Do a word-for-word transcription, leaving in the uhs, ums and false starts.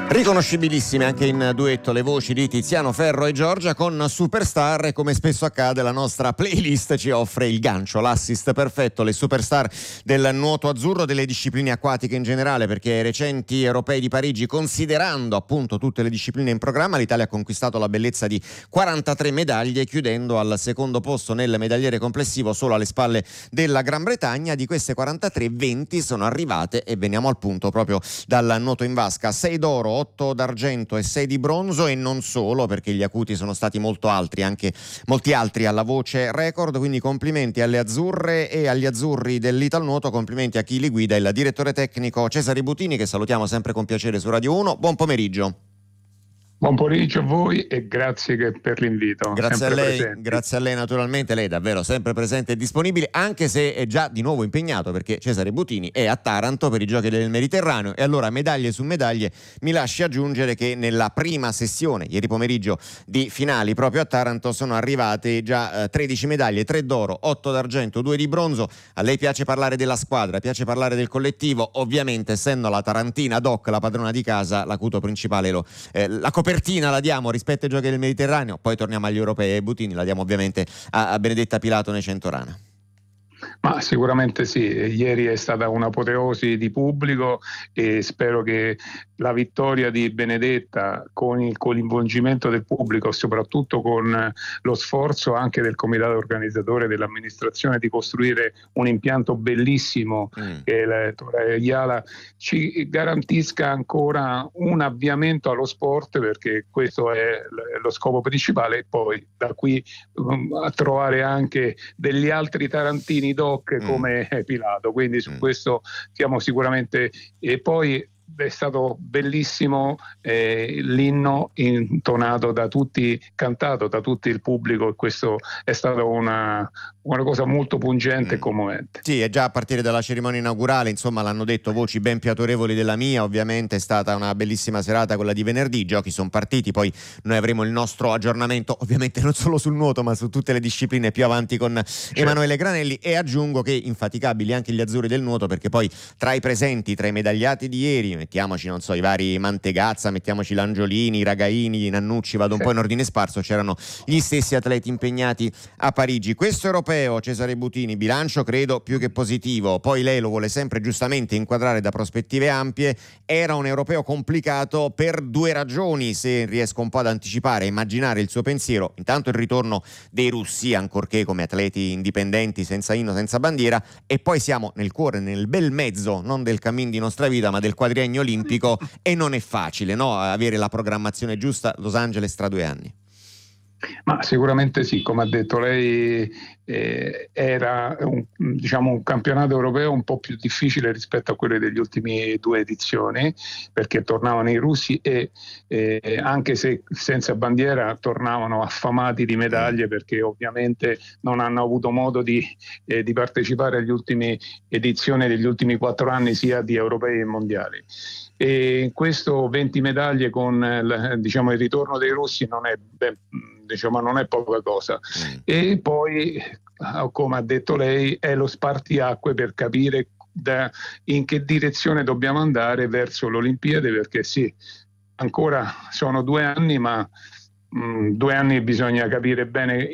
Riconoscibilissime anche in duetto le voci di Tiziano Ferro e Giorgia con Superstar, e come spesso accade la nostra playlist ci offre il gancio, l'assist perfetto, le superstar del nuoto azzurro, delle discipline acquatiche in generale, perché ai recenti europei di Parigi, considerando appunto tutte le discipline in programma, l'Italia ha conquistato la bellezza di quarantatré medaglie, chiudendo al secondo posto nel medagliere complessivo, solo alle spalle della Gran Bretagna. Di queste quarantatré, venti sono arrivate, e veniamo al punto, proprio dal nuoto in vasca: sei d'oro, otto d'argento e sei di bronzo, e non solo, perché gli acuti sono stati molto altri, anche molti altri alla voce record. Quindi complimenti alle azzurre e agli azzurri dell'Italnuoto, complimenti a chi li guida, il direttore tecnico Cesare Butini, che salutiamo sempre con piacere su Radio uno. Buon pomeriggio. Buon pomeriggio a voi e grazie che per l'invito. Grazie a sempre lei, presenti. grazie a lei naturalmente, lei è davvero sempre presente e disponibile, anche se è già di nuovo impegnato, perché Cesare Butini è a Taranto per i Giochi del Mediterraneo. E allora, medaglie su medaglie, mi lasci aggiungere che nella prima sessione, ieri pomeriggio, di finali proprio a Taranto, sono arrivate già eh, tredici medaglie, tre d'oro, otto d'argento, due di bronzo. A lei piace parlare della squadra, piace parlare del collettivo, ovviamente essendo la tarantina doc, la padrona di casa, l'acuto principale, lo, eh, la copertina la diamo rispetto ai Giochi del Mediterraneo. Poi torniamo agli europei e Butini la diamo ovviamente a, a Benedetta Pilato nei Centorana. Ma sicuramente sì, ieri è stata un'apoteosi di pubblico e spero che la vittoria di Benedetta, con il coinvolgimento del pubblico, soprattutto con lo sforzo anche del comitato organizzatore, dell'amministrazione, di costruire un impianto bellissimo mm. che è la Torre Aiala, ci garantisca ancora un avviamento allo sport, perché questo è lo scopo principale, e poi da qui um, a trovare anche degli altri tarantini doc come mm. Pilato, quindi su mm. questo siamo sicuramente. E poi è stato bellissimo eh, l'inno intonato da tutti, cantato da tutto il pubblico, e questo è stata una, una cosa molto pungente mm. e commovente. Sì, e già a partire dalla cerimonia inaugurale, insomma, l'hanno detto voci ben più autorevoli della mia. Ovviamente è stata una bellissima serata quella di venerdì, i giochi sono partiti, poi noi avremo il nostro aggiornamento, ovviamente non solo sul nuoto ma su tutte le discipline più avanti con certo. Emanuele Granelli. E aggiungo che infaticabili anche gli azzurri del nuoto, perché poi tra i presenti, tra i medagliati di ieri, mettiamoci, non so, i vari Mantegazza, mettiamoci Langiolini, Ragaini, Nannucci, vado un po' in ordine sparso, c'erano gli stessi atleti impegnati a Parigi. Questo europeo, Cesare Butini, bilancio credo più che positivo. Poi lei lo vuole sempre giustamente inquadrare da prospettive ampie. Era un europeo complicato per due ragioni, se riesco un po' ad anticipare e immaginare il suo pensiero. Intanto il ritorno dei russi, ancorché come atleti indipendenti, senza inno, senza bandiera, e poi siamo nel cuore, nel bel mezzo, non del cammin di nostra vita, ma del quadriennio olimpico, e non è facile, no, avere la programmazione giusta. Los Angeles tra due anni. Ma sicuramente sì, come ha detto lei, eh, era un, diciamo, un campionato europeo un po' più difficile rispetto a quelli degli ultimi due edizioni, perché tornavano i russi e eh, anche se senza bandiera tornavano affamati di medaglie, perché ovviamente non hanno avuto modo di, eh, di partecipare agli ultimi edizioni degli ultimi quattro anni, sia di europei e mondiali. E in questo venti medaglie con diciamo, il ritorno dei russi non è, beh, diciamo, non è poca cosa. Mm. E poi, come ha detto lei, è lo spartiacque per capire da, in che direzione dobbiamo andare verso l'Olimpiade, perché sì, ancora sono due anni, ma mh, due anni bisogna capire bene